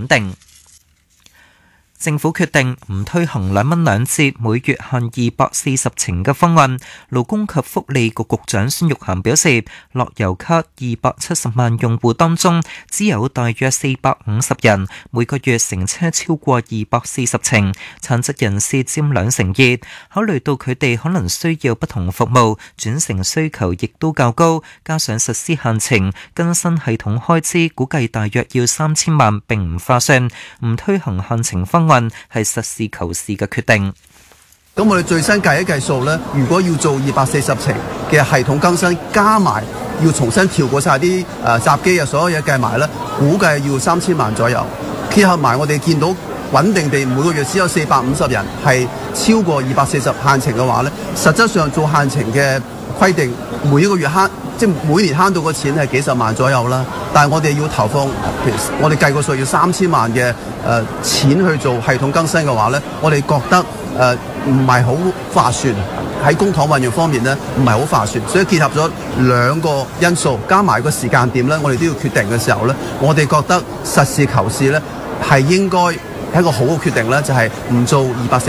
穩定。政府決定唔推行2蚊2折每月限240程嘅方案。勞工及福利局局長孫玉菡表示，樂悠卡270萬用戶當中，只有大約450人每個月乘車超過240程，殘疾人士佔2成2。考慮到佢哋可能需要不同服務，轉乘需求亦都較高，加上實施限程，更新系統開支估計大約要3000萬，並唔划算。唔推行限程方案係實事求是嘅決定。 咁我哋最新計一計數呢，如果要做240程嘅系統更新，加埋要重新調過晒啲閘機啊，所有嘢計埋呢，估計要3000萬左右。結合埋我哋見到穩定地每個月只有450人係超過240限程嘅話呢，實質上做限程嘅規定，每一個月即係每年慳到個錢係幾十萬左右啦。但係我哋要投放，我哋計個數要3000萬嘅錢去做系統更新嘅話呢，我哋覺得唔係好划算，喺公帑運用方面呢，唔係好划算。所以結合咗兩個因素，加埋個時間點呢，我哋都要決定嘅時候呢，我哋覺得實事求是呢，係應該係一個好嘅決定呢，就係唔做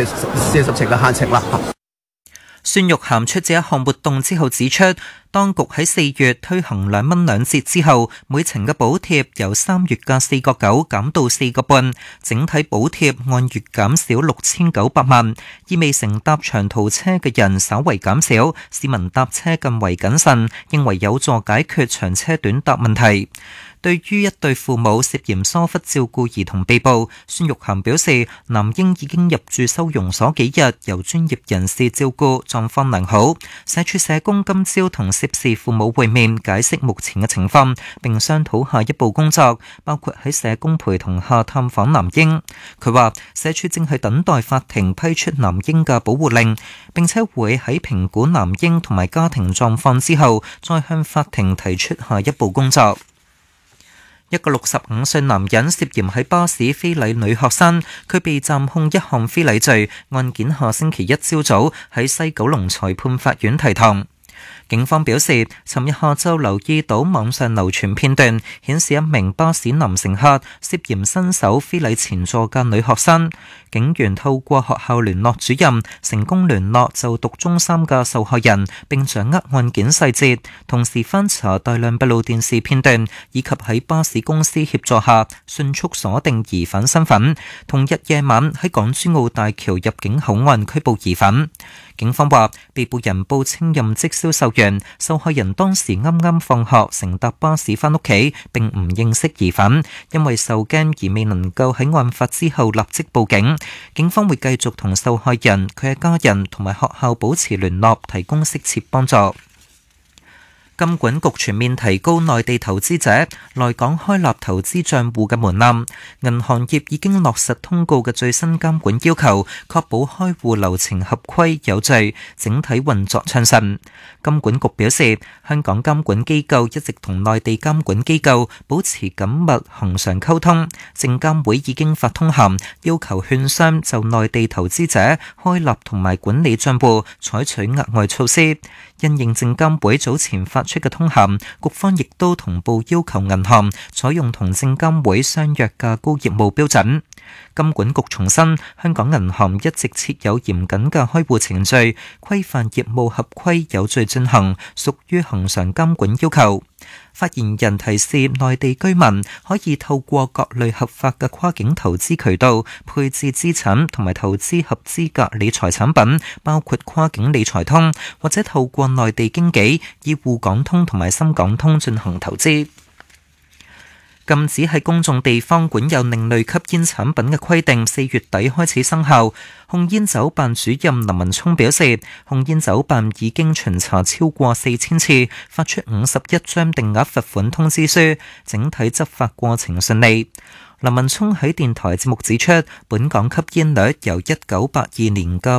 240程嘅限程啦。 孫玉菡出席一項活動之後指出，當局喺4月推行2蚊2折之後，每程嘅補貼由3月嘅4.9減到4.5，整體補貼按月減少6900萬，意味乘搭長途車嘅人稍為減少，市民搭車更為謹慎，認為有助解決長車短搭問題。對於一對父母涉嫌疏忽照顧兒童被捕，孫玉菡表示，男嬰已經入住收容所幾日，由專業人士照顧，狀況良好。社署社工今朝同涉事父母會面，解釋目前嘅情況，並商討下一步工作，包括喺社工陪同下探訪男嬰。佢話，社署正係等待法庭批出男嬰嘅保護令，並且會喺評估男嬰同埋家庭狀況之後，再向法庭提出下一步工作。一個65歲男人涉嫌喺巴士非禮女學生，佢被暫控一項非禮罪，案件下星期一朝早喺西九龍裁判法院提堂。警方表示，尋日下晝留意到網上流傳片段，顯示一名巴士男乘客涉嫌伸手非禮前座嘅女學生。警員透過學校聯絡主任，成功聯絡就讀中三嘅受害人，並掌握案件細節，同時翻查大量閉路電視片段，以及喺巴士公司協助下，迅速鎖定疑犯身份。同日夜晚喺港珠澳大橋入境口岸拘捕疑犯。警方話，被捕人報稱任職銷售員，受害人當時啱啱放學，乘搭巴士返屋企，並唔認識疑犯，因為受驚而未能夠喺案發之後立即報警。警方會繼續同受害人、佢嘅家人同埋學校保持聯絡，提供適切幫助。金管局全面提高內地投資者來港開立投資帳戶嘅門檻，銀行業已經落實通告嘅最新監管要求，確保開戶流程合規有序，整體運作暢順。金管局表示，香港監管機構一直同內地監管機構保持緊密恆常溝通，證監會已經發通函要求券商就內地投資者開立同埋管理帳戶採取額外措施。因應證監會早前發出嘅通函，局方亦都同步要求銀行採用同證監會相若嘅高業務標準。金管局重申，香港銀行一直設有嚴謹嘅開戶程序，規範業務合規有序進行，屬於恆常監管要求。發言人提示，內地居民可以透過各類合法嘅跨境投資渠道配置資產同埋投資合資格理財產品，包括跨境理財通，或者透過內地經紀以滬港通同埋深港通進行投資。禁止喺公眾地方管有另類吸煙產品嘅規定4月底開始生效。控煙酒辦主任林文聰表示，控煙酒辦已經巡查超過4000次，發出51張定額罰款通知書，整體執法過程順利。林文聰喺電台節目指出，本港吸煙率由1982年嘅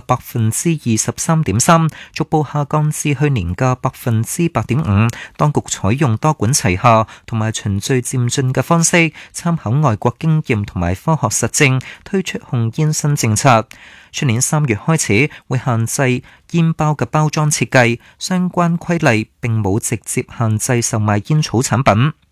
23.3%逐步下降至去年嘅8.5%。當局採用多管齊下同埋循序漸進嘅方式，參考外國經驗同埋科學實證，推出控煙新政策。去年3月開始會限制煙包嘅包裝設計，相關規例並冇直接限制售賣煙草產品。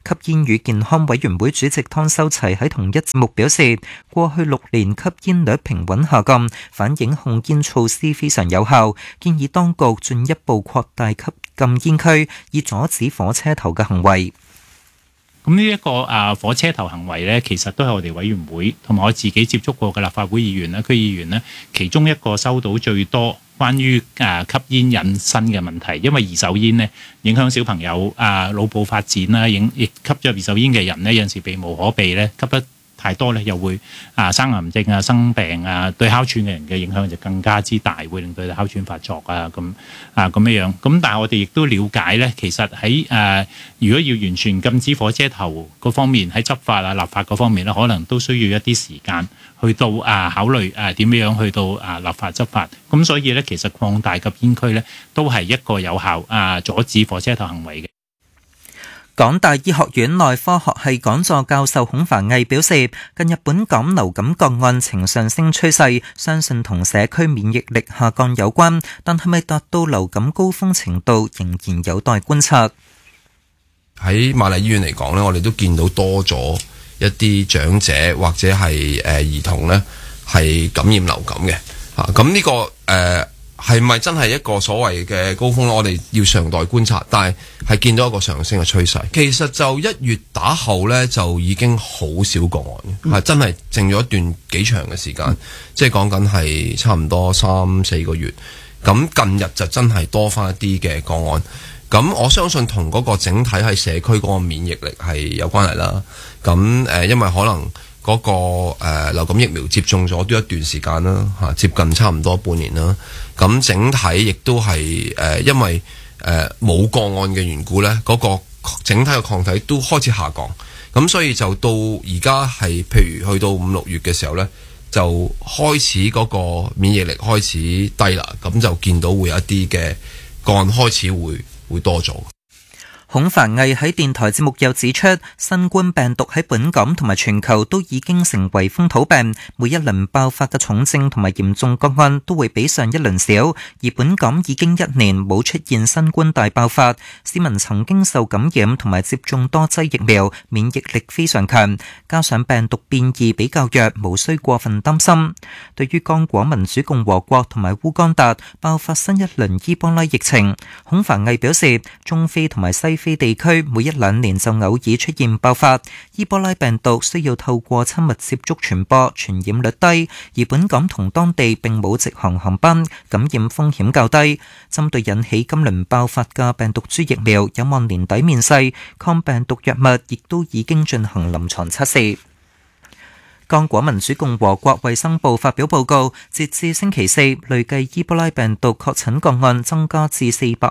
吸煙與健康委員會主席湯修齊喺同一節目表示，過去6年吸煙率平穩下降，反映控煙措施非常有效，建議當局進一步擴大吸禁煙區，以阻止火車頭嘅行為。 咁呢一個火車頭行為咧，其實都係我哋委員會同埋我自己接觸過嘅立法會議員啦、區議員咧，其中一個收到最多關於吸煙引申嘅問題，因為二手煙咧影響小朋友腦部發展啦，亦吸咗二手煙嘅人咧有陣時避無可避咧，吸得太多咧又會生癌症啊、生病啊，對哮喘嘅人嘅影響就更加之大，會令到哮喘發作啊咁樣。咁但係我哋亦都了解咧，其實喺如果要完全禁止火車頭嗰方面喺執法立法嗰方面咧，可能都需要一啲時間去到考慮點樣去到立法執法。咁所以咧，其實擴大禁煙區咧都係一個有效阻止火車頭行為嘅。 港大醫學院內科學系講座教授孔繁毅表示，近日本港流感個案呈上升趨勢，相信同社區免疫力下降有關，但係咪達到流感高峰程度仍然有待觀察。 喺瑪麗醫院嚟講咧，我哋都見到多咗一啲長者或者係兒童咧係感染流感嘅。咁呢個係咪真係一個所謂嘅高峰咧？我哋要尚待觀察，但係見到一個上升嘅趨勢。其實就1月打後呢，就已經好少個案嘅，係真係靜咗一段幾長嘅時間，即係講緊係差唔多3-4個月。咁近日就真係多翻一啲嘅個案。咁我相信同嗰個整體喺社區嗰個免疫力係有關係啦。咁因為可能嗰個流感疫苗接種咗都一段時間啦，接近差唔多半年啦。咁整體亦都係因為冇個案嘅緣故呢，嗰個整體嘅抗體都開始下降。咁所以就到而家係譬如去到5-6月嘅時候呢，就開始嗰個免疫力開始低啦。咁就見到會有一啲嘅個案開始會多咗。 孔繁毅喺電台節目又指出，新冠病毒喺本港同埋全球都已經成為風土病，每一輪爆發嘅重症同埋嚴重個案都會比上一輪少，而本港已經1年冇出現新冠大爆發，市民曾經受感染同埋接種多劑疫苗，免疫力非常強，加上病毒變異比較弱，無需過分擔心。對於剛果民主共和國同埋烏干達爆發新一輪伊波拉疫情，孔繁毅表示，中非同埋西非地區每1-2年就偶爾出現爆發，伊波拉病毒需要透過親密接觸傳播，傳染率低，而本港同當地並冇直航航班，感染風險較低。針對引起今輪爆發嘅病毒株疫苗，有望年底面世，抗病毒藥物亦都已經進行臨床測試。剛果民主共和國衛生部發表報告，截至星期四，累計伊波拉病毒確診個案增加至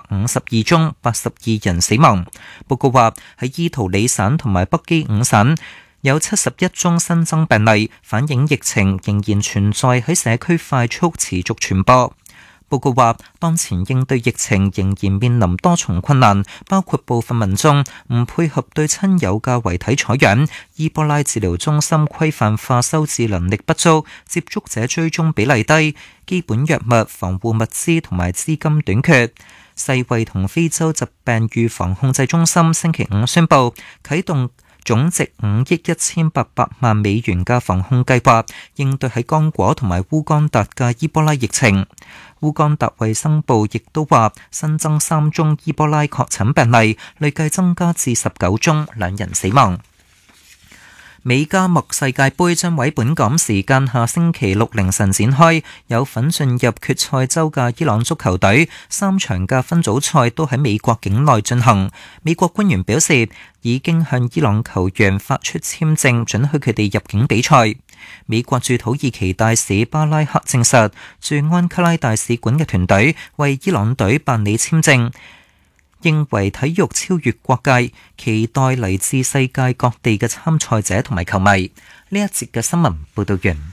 452宗，82人死亡。報告話喺伊圖里省同埋北基伍省有71宗新增病例，反映疫情仍然存在喺社區快速持續傳播。報告話，當前應對疫情仍然面臨多重困難，包括部分民眾唔配合對親友嘅遺體採樣，伊波拉治療中心規範化收治能力不足，接觸者追蹤比例低，基本藥物、防護物資同埋資金短缺。世衛同非洲疾病預防控制中心星期五宣布啟動總值5億1800萬美元嘅防控計劃，應對喺剛果同埋烏干達嘅伊波拉疫情。烏干達衛生部亦都話新增3宗伊波拉確診病例，累計增加至19宗，2人死亡。美加墨世界盃將喺本港時間下星期6凌晨展開，有份進入決賽周嘅伊朗足球隊3場嘅分組賽都喺美國境內進行。美國官員表示，已經向伊朗球員發出簽證，准許佢哋入境比賽。美國駐土耳其大使巴拉克證實，駐安卡拉大使館嘅團隊為伊朗隊辦理簽證，認為體育超越國界，期待嚟自世界各地嘅參賽者同埋球迷。呢一節嘅新聞報道完。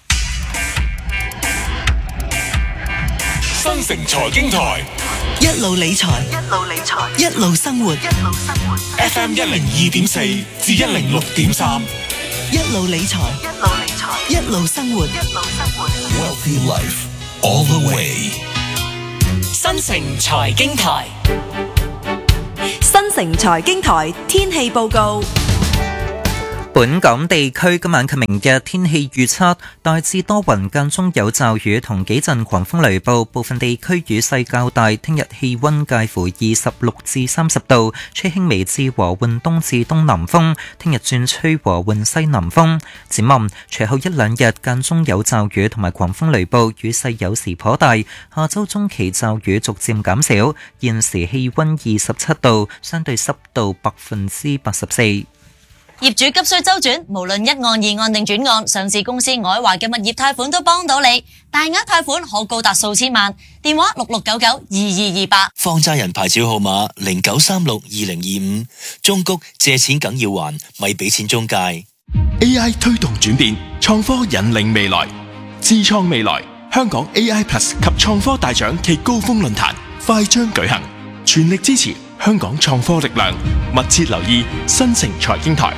新城財經台一路理財，一路生活。 FM 102.4至106.3， 一路理財，一路生活。 Wealthy Life all the way。 新城財經台，新城財經台天氣報告。 本港地區今晚及明日天氣預測，大致多雲，間中有驟雨同幾陣狂風雷暴，部分地區雨勢較大。聽日氣溫介乎26至30度，吹輕微至和緩東至東南風。聽日轉吹和緩西南風。展望隨後一兩日間中有驟雨同埋狂風雷暴，雨勢有時頗大。下周中期驟雨逐漸減少。現時氣溫27度，相對濕度84%。 業主急需周轉，無論一案、二案定轉案，上市公司愛華嘅物業貸款都幫到你，大額貸款可高達數千萬。電話66992228。 放債人牌照號碼09362025。中谷借錢梗要還，咪俾錢中介。 AI 推動轉變，創科引領未來，智創未來。香港 AI Plus 及創科大獎暨高峰論壇快將舉行，全力支持香港創科力量，密切留意新城財經台。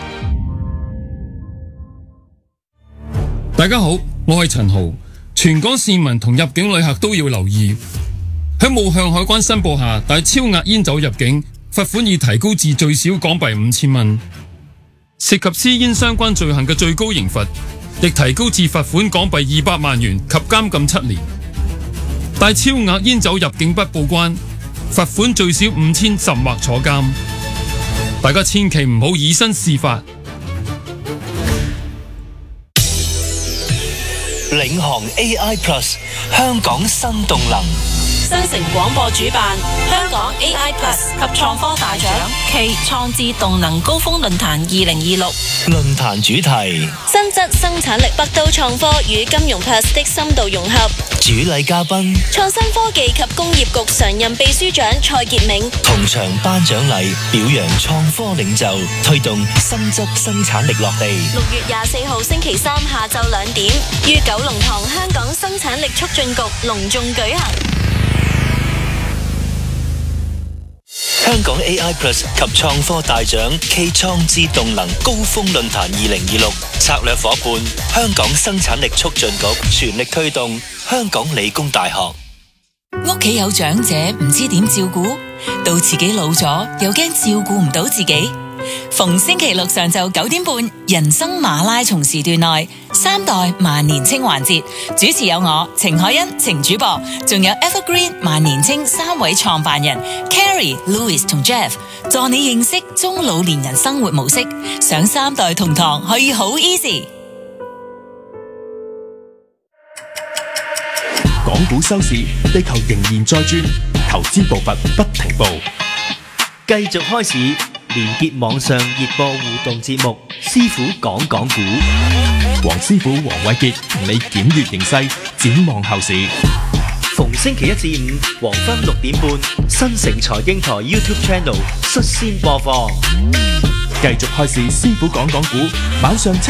大家好，我係陳豪。全港市民同入境旅客都要留意，喺冇向海關申報下帶超額煙酒入境，罰款已提高至最少港幣5000蚊。涉及私煙相關罪行嘅最高刑罰亦提高至罰款港幣200萬元及監禁7年。帶超額煙酒入境不報關，罰款最少5000甚或坐監。大家千祈唔好以身試法。 領航 AI Plus 香港新動能。 新城廣播主辦香港 AI Plus 及創科大獎暨創智動能高峰論壇2026。 論壇主題： 新質生產力北都創科與金融 Plus 的深度融合。 主禮嘉賓： 創新科技及工業局常任秘書長蔡傑銘。 同場頒獎禮表揚創科領袖，推動新質生產力落地。 6月24號星期三下晝2點，於九龍塘香港生產力促進局隆重舉行。 香港 AI Plus 及創科大獎暨創智動能高峰論壇2026策略夥伴香港生產力促進局，全力推動香港理工大學。 屋企有長者唔知點照顧，到自己老咗又驚照顧唔到自己。逢星期六上晝9點半，人生馬拉松時段內3代萬年青環節，主持有我程海欣、程主播，仲有 Evergreen 萬年青3位創辦人 Carrie、Louis 同 Jeff， 助你認識中老年人生活模式。上3代同堂可以好 easy。 港股收市，地球仍然在轉，投資步伐不停步。 繼續開市，連結網上熱播互動節目，師傅講講股。 黃師傅黃偉傑同你檢閱形勢，展望後市。 逢星期一至五黃昏6點半，新城財經台 YouTube Channel 率先播放。 繼續開市，師傅講講股，晚上7